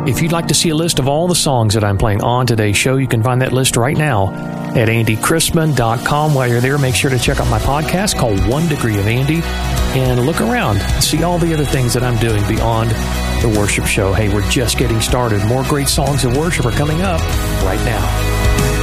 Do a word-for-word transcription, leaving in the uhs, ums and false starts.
If you'd like to see a list of all the songs that I'm playing on today's show, you can find that list right now at andy chrisman dot com. While you're there, make sure to check out my podcast called One Degree of Andy and look around and see all the other things that I'm doing beyond the worship show. Hey, we're just getting started. More great songs of worship are coming up right now.